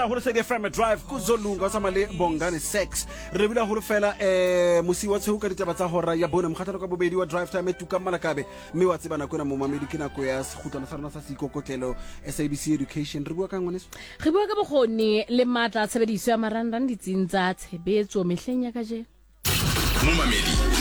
holo se FM Drive kuzolunga sa male bongane sex re bila holo fela musi wa tshuka ditaba tsa hora ya bona mokgatlo ka bobedi wa drive time tuka malakabe mme wa tseba na kona mo mamedi kina ko ya sekhutlana sa rona sa sikokotlelo SABC Education re bua ka ngwaneso re bua ka bokgoni le matla tshebediso ya marandang ditsing tsa tshebetso mehleng ya kaje mo mamedi